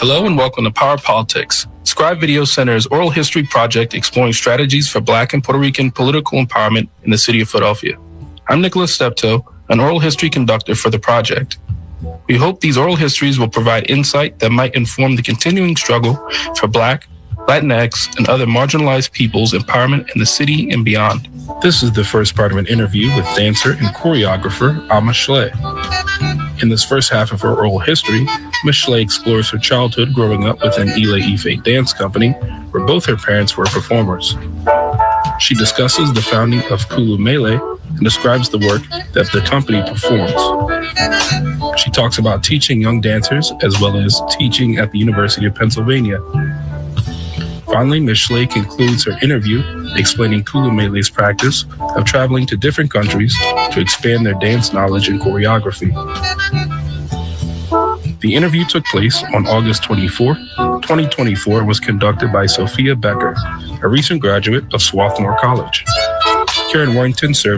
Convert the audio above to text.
Hello and welcome to Power Politics, Scribe Video Center's oral history project exploring strategies for Black and Puerto Rican political empowerment in the city of Philadelphia. I'm Nicholas Steptoe, an oral history conductor for the project. We hope these oral histories will provide insight that might inform the continuing struggle for Black, Latinx, and other marginalized peoples' empowerment in the city and beyond. This is the first part of an interview with dancer and choreographer Alma Schley. In this first half of her oral history, Ms. Schley explores her childhood growing up within Ile Ife Dance Company, where both her parents were performers. She discusses the founding of Kulu Mele and describes the work that the company performs. She talks about teaching young dancers as well as teaching at the University of Pennsylvania. Finally, Ms. Schley concludes her interview explaining Kulu Mele's practice of traveling to different countries to expand their dance knowledge and choreography. The interview took place on August 24, 2024, and was conducted by Sophia Becker, a recent graduate of Swarthmore College. Karen Warrington served